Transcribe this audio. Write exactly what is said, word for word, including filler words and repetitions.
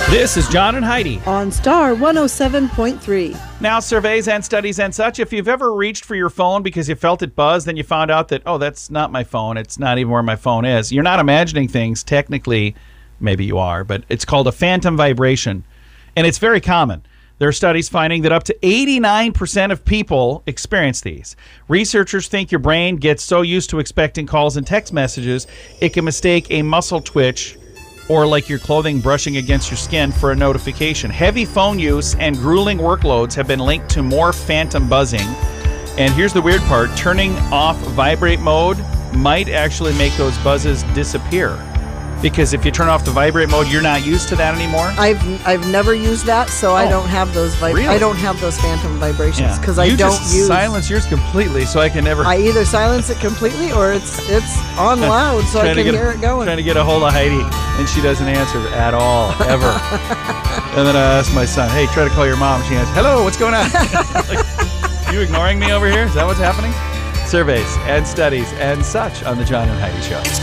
This is John and Heidi on Star one oh seven point three. Now, surveys and studies and such, if you've ever reached for your phone because you felt it buzz, then you found out that, oh, that's not my phone. It's not even where my phone is. You're not imagining things. Technically, maybe you are, but it's called a phantom vibration, and it's very common. There are studies finding that up to eighty-nine percent of people experience these. Researchers think your brain gets so used to expecting calls and text messages, it can mistake a muscle twitch or like your clothing brushing against your skin for a notification. Heavy phone use and grueling workloads have been linked to more phantom buzzing. And here's the weird part. Turning off vibrate mode might actually make those buzzes disappear. Because if you turn off the vibrate mode, you're not used to that anymore. I've I've never used that, so oh, I don't have those vib- really? I don't have those phantom vibrations because yeah. I you don't just use. Silence yours completely, so I can never. I either silence it completely or it's it's on loud, so I can get, hear it going. Trying to get a hold of Heidi, and she doesn't answer at all, ever. And then I ask my son, "Hey, try to call your mom." She answers, "Hello, what's going on?" Like, you ignoring me over here? Is that what's happening? Surveys and studies and such on the John and Heidi Show.